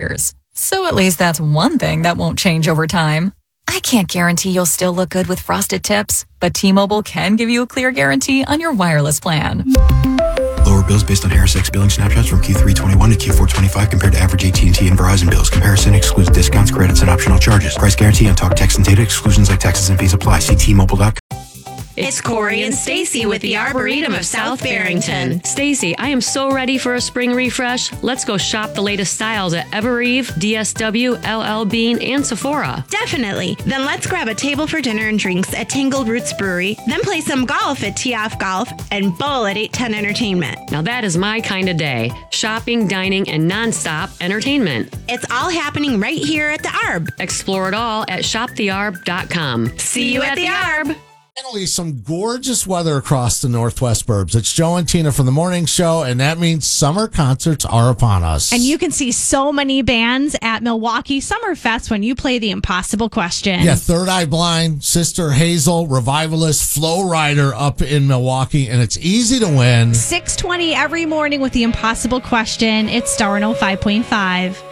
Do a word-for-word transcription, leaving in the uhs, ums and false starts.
years. So at least that's one thing that won't change over time. I can't guarantee you'll still look good with frosted tips, but T-Mobile can give you a clear guarantee on your wireless plan. Lower bills based on Harris X billing snapshots from Q three twenty-one to Q four twenty-five compared to average A T and T and Verizon bills. Comparison excludes discounts, credits, and optional charges. Price guarantee on talk, text, and data. Exclusions like taxes and fees apply. See T Mobile dot com. It's Corey and Stacy with the Arboretum of South Barrington. Stacy, I am so ready for a spring refresh. Let's go shop the latest styles at Evereve, D S W, L L Bean, and Sephora. Definitely. Then let's grab a table for dinner and drinks at Tangled Roots Brewery, then play some golf at Tee Off Golf, and bowl at eight ten Entertainment. Now that is my kind of day. Shopping, dining, and nonstop entertainment. It's all happening right here at the Arb. Explore it all at shop the arb dot com. See you at the Arb. Finally, some gorgeous weather across the Northwest Burbs. It's Joe and Tina from the morning show, and that means summer concerts are upon us. And you can see so many bands at Milwaukee Summerfest when you play the Impossible Question. Yeah, Third Eye Blind, Sister Hazel, Revivalist, Flow Rider up in Milwaukee, and it's easy to win. six twenty every morning with the Impossible Question. It's Star one oh five point five.